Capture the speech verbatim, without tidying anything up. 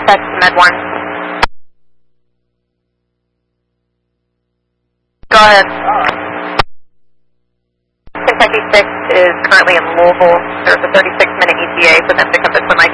dispatch to Med one. Go ahead. Kentucky six is currently in Louisville. There's a thirty-six minute E T A for them to come to my